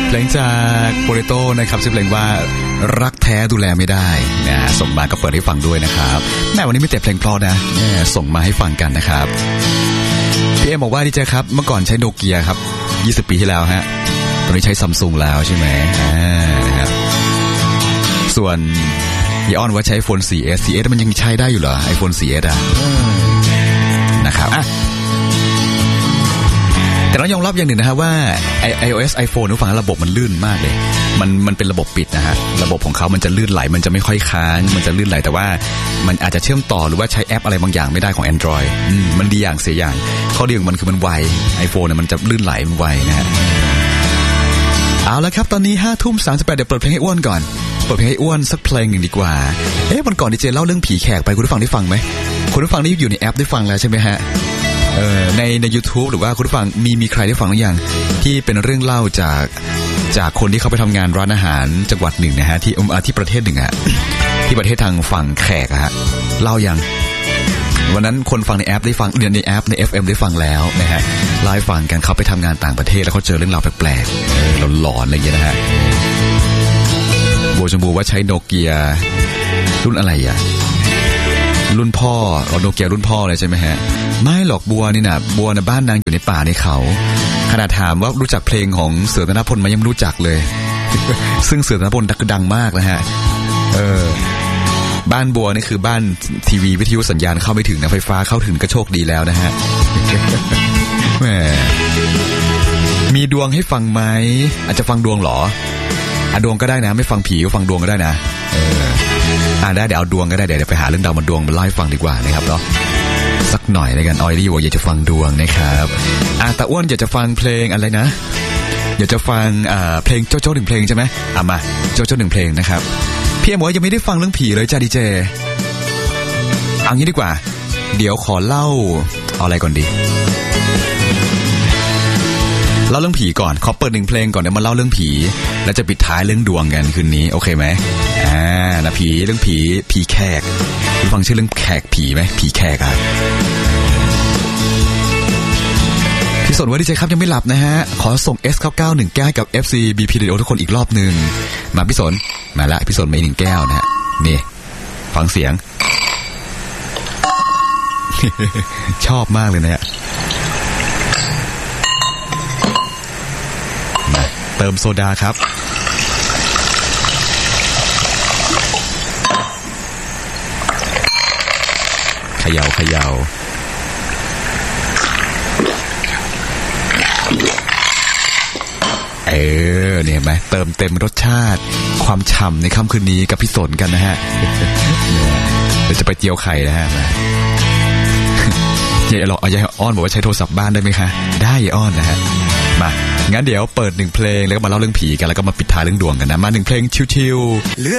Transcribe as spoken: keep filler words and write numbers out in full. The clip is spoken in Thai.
เพลงจากโปเตโต้นะครับชื่อเพลงว่ารักแท้ดูแลไม่ได้นะส่งมาก็เปิดให้ฟังด้วยนะครับแม่วันนี้ไม่แต่เพลงเพราะนะส่งมาให้ฟังกันนะครับพี่เอ็มบอกว่าดีเจครับเมื่อก่อนใช้โนเกียครับยี่สิบปีที่แล้วฮะตอนนี้ใช้ซัมซุงแล้วใช่ไหมอ่าครับส่วนพี่อ้อนว่าใช้ โฟน โฟร์ เอส โฟร์ เอส มันยังใช้ได้อยู่เหรอ ไอโฟน โฟร์ เอส อ่ะนะครับอ่ะแต่ต้องยอมรับอย่างหนึ่งนะครับว่า iOS iPhone ผู้ฟังระบบมันลื่นมากเลยมันมันเป็นระบบปิดนะฮะระบบของเขามันจะลื่นไหลมันจะไม่ค่อยค้างมันจะลื่นไหลแต่ว่ามันอาจจะเชื่อมต่อหรือว่าใช้แอปอะไรบางอย่างไม่ได้ของ Android อืมมันดีอย่างเสียอย่างข้อดีของมันคือมันไว iPhone เนี่ยมันจะลื่นไหลมันไวนะฮะเอาละครับตอนนี้ ห้าทุ่มสามสิบแปด เดี๋ยวเปิดเพลงให้อ้วนก่อนเปิดเพลงให้อ้วนสักเพลงหนึ่งดีกว่าเอ๊ะวันก่อนดีเจเล่าเรื่องผีแขกไปคุณผู้ฟังได้ฟังไหมคุณผู้ฟังนี่อยู่ในแอปได้ฟังแล้วใช่ไหมฮะเอ่อในใน YouTube หรือว่าคุณผู้ฟังมีมีใครได้ฟังหรือยังที่เป็นเรื่องเล่าจากจากคนที่เขาไปทำงานร้านอาหารจังหวัดหนึ่งนะฮะที่ที่ประเทศหนึ่งอะที่ประเทศทางฝั่งแขกอะฮะเล่ายังวันนั้นคนฟังในแอปได้ฟังเรียนในแอปใน เอฟ เอ็ม ได้ฟังแล้วนะฮะไลฟ์ฟังกันเขาไปทำงานต่างประเทศแล้วเขาเจอเรื่องราวแปลกๆหลอนๆอะไรอย่างเงี้ยนะฮะโบชมพูว่าใช้โนเกียรุ่นอะไรอ่ะรุ่นพ่อโนเกียรุ่นพ่อเลยใช่ไหมฮะไม่หรอกบัวนี่นะบัวนะบ้านนางอยู่ในป่าในเขาขนาดถามว่ารู้จักเพลงของเสือธนพลไหมยังไม่รู้จักเลย ซึ่งเสือธนพลดังมากนะฮะเออบ้านบัวนี่คือบ้านทีวีวิทยุสัญญาณเข้าไม่ถึงนะไฟฟ้าเข้าถึงก็โชคดีแล้วนะฮะ แหมมีดวงให้ฟังไหมอาจจะฟังดวงหรออ่ะดวงก็ได้นะไม่ฟังผีก็ฟังดวงก็ได้นะเอออ่ะได้เดี๋ยวเอาดวงก็ได้เดี๋ยวไปหาเรื่องดาวมาดวงมาเล่าให้ฟังดีกว่านะครับเนาะสักหน่อยในกันออยลี่บอกอยากจะฟังดวงนะครับอ่ะตาอ้วนอยากจะฟังเพลงอะไรนะอยากจะฟังอ่าเพลงโจ๊ะโจ๊ะหนึ่งเพลงใช่ไหมอ่ะมาโจ๊ะโจ๊ะหนึ่งเพลงนะครับพี่เอ็มบอกว่ายังไม่ได้ฟังเรื่องผีเลยจ้าดีเจเอางี้ดีกว่าเดี๋ยวขอเล่าเอาอะไรก่อนดีเล่าเรื่องผีก่อนขอเปิดหนึ่งเพลงก่อนเดี๋ยวมาเล่าเรื่องผีแล้วจะปิดท้ายเรื่องดวงกันคืนนี้โอเคไหมอ่านะผีเรื่องผีผีแขกคุณฟังชื่อเรื่องแขกผีไหมผีแขกอ่ะพี่สนว่าดีเจครับยังไม่หลับนะฮะขอส่ง เอส เก้าเก้าหนึ่ง แก้วกับ เอฟ ซี บี พี Radio ทุกคนอีกรอบนึงมาพี่สนมาละพี่สนมาอีกหนึ่งแก้วนะฮะนี่ฟังเสียง ชอบมากเลยนะฮะมาเติมโซดาครับเขย่าเขย่าเออเนี่ยเห็นไหมเติมเต็มรสชาติความฉ่ำในค่ำคืนนี้กับพี่สนกันนะฮะเดี๋ยวจะไปเจียวไข่นะฮะยายหลอกยายอ้อนบอกว่าใช้โทรศัพท์บ้านได้ไหมคะได้ยายอ้อนนะฮะมางั้นเดี๋ยวเปิดหนึ่งเพลงแล้วก็มาเล่าเรื่องผีกันแล้วก็มาปิดท้ายเรื่องดวงกันนะมาหนึ่งเพลงชิวๆ